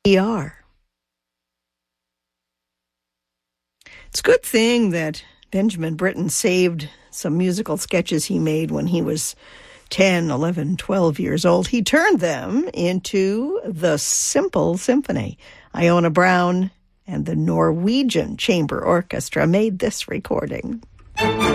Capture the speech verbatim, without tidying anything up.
E R. It's a good thing that Benjamin Britten saved some musical sketches he made when he was ten, eleven, twelve years old. He turned them into the Simple Symphony. Iona Brown and the Norwegian Chamber Orchestra made this recording.